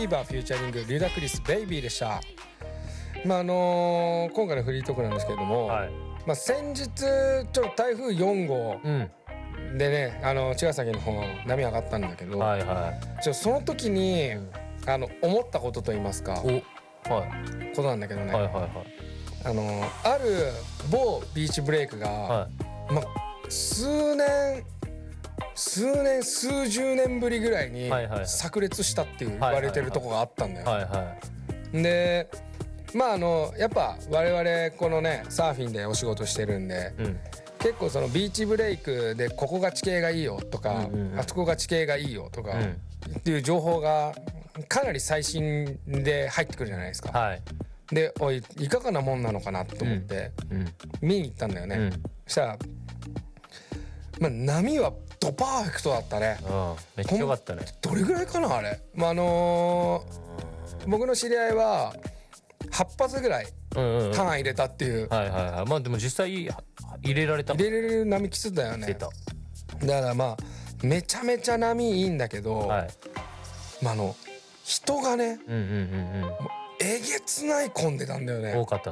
ビーバーフューチャリングリュダクリスベイビーでした。今回のフリートークなんですけれども、先日ちょっと台風4号でね、茅ヶ崎の方波上がったんだけど、その時に、思ったことと言いますか、ことなんだけどね、ある某ビーチブレイクが、数十年ぶりぐらいに炸裂したって言われてるとこがあったんだよ。でやっぱ我々このねサーフィンでお仕事してるんで、結構そのビーチブレイクでここが地形がいいよとか、あそこが地形がいいよとかっていう情報がかなり最新で入ってくるじゃないですか。でいかがなもんなのかなと思って見に行ったんだよね。そしたら波はドパーフェクトだったね。 めっちゃ良かったね。 どれぐらいかなあれ。僕の知り合いは8発ぐらいターン入れたっていう。 でも実際入れられた。 入れれる波きつだよね。だからめちゃめちゃ波いいんだけど、人がね、えげつない混んでたんだよね。 多かった。